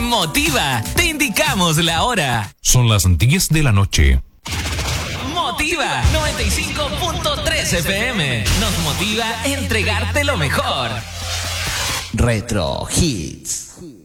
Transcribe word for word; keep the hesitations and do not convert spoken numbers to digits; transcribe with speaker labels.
Speaker 1: Motiva, te indicamos la hora.
Speaker 2: Son las diez de la noche.
Speaker 1: Motiva noventa y cinco punto tres F M. Nos motiva a entregarte lo mejor.
Speaker 3: Retro Hits.